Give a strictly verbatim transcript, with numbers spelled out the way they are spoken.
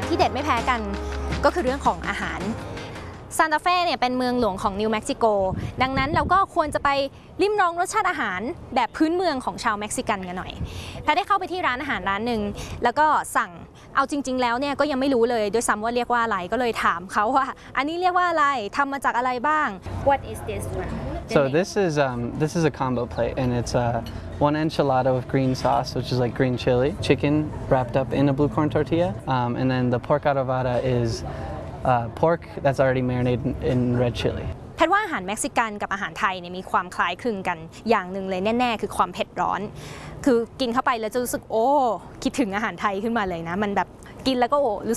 ที่เด็ดไม่แพ้กันก็คือเรื่องของอาหารซานตาเฟ่เนี่ยเป็นเมืองหลวงของนิวเม็กซิโกดังนั้นเราก็ควรจะไปลิ้มลองรสชาติอาหารแบบพื้นเมืองของชาวเม็กซิกันกันหน่อยแพทได้เข้าไปที่ร้านอาหารร้านหนึ่งแล้วก็สั่งเอาจริงๆแล้วเนี่ยก็ยังไม่รู้เลยด้วยซ้ำว่าเรียกว่าอะไรก็เลยถามเขาว่าอันนี้เรียกว่าอะไรทำมาจากอะไรบ้าง What is this one So this is um, this is a combo plate, and it's uh, one enchilada with green sauce, which is like green chili, chicken wrapped up in a blue corn tortilla, um, and then the pork adobada is uh, pork that's already marinated in red chili. แพทว่าอาหารเม็กซิกันกับอาหารไทยเนี่ยมีความคล้ายคลึงกันอย่างหนึ่งเลยแน่ๆคือความเผ็ดร้อนคือกินเข้าไปแล้วจะรู้สึกโอ้คิดถึงอาหารไทยขึ้นมาเลยนะมันแบบกินแล้วก็โอ้รู้